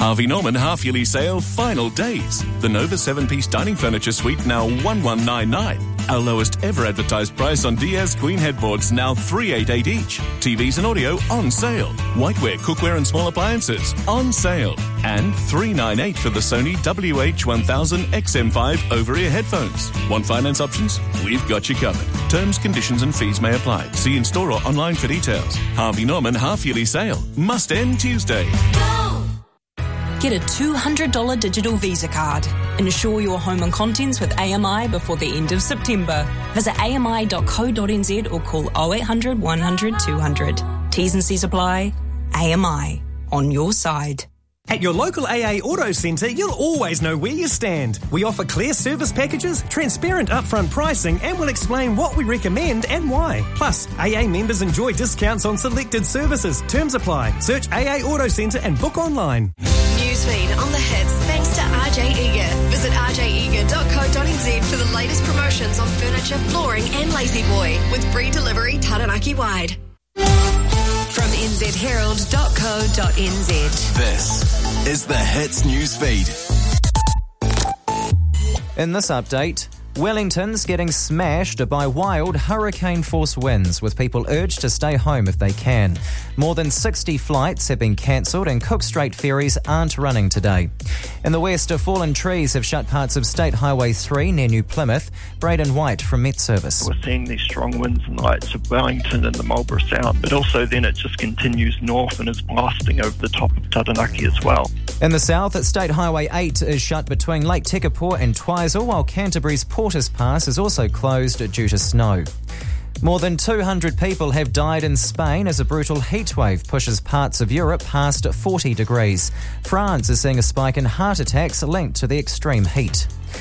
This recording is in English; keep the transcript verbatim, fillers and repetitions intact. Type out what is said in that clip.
Harvey Norman half-yearly sale, final days. The Nova seven-piece dining furniture suite now one one nine nine. Our lowest ever advertised price on Diaz Queen headboards now three eight eight each. T Vs and audio on sale. Whiteware, cookware and small appliances on sale. And three nine eight for the Sony W H one thousand X M five over-ear headphones. Want finance options? We've got you covered. Terms, conditions and fees may apply. See in-store or online for details. Harvey Norman half-yearly sale. Must end Tuesday. Get a two hundred dollars digital Visa card. Insure your home and contents with A M I before the end of September. Visit a m i dot co dot n z or call oh eight hundred, one hundred, two hundred. T's and C's apply. A M I. On your side. At your local A A Auto Centre, you'll always know where you stand. We offer clear service packages, transparent upfront pricing, and we'll explain what we recommend and why. Plus, A A members enjoy discounts on selected services. Terms apply. Search A A Auto Centre and book online. Newsfeed on the hits thanks to R J Eager. Visit r j eager dot co dot n z for the latest promotions on furniture, flooring and Lazy Boy with free delivery Taranaki wide. From n z herald dot co dot n z. This is the Hits Newsfeed. In this update, Wellington's getting smashed by wild hurricane-force winds, with people urged to stay home if they can. More than sixty flights have been cancelled and Cook Strait ferries aren't running today. In the west, fallen trees have shut parts of State Highway three near New Plymouth. Braden White from Met Service. We're seeing these strong winds in the lights of Wellington and the Marlborough Sound, but also then it just continues north and is blasting over the top of Taranaki as well. In the south, State Highway eight is shut between Lake Tekapō and Twizel, while Canterbury's Portus Pass is also closed due to snow. More than two hundred people have died in Spain as a brutal heatwave pushes parts of Europe past forty degrees. France is seeing a spike in heart attacks linked to the extreme heat.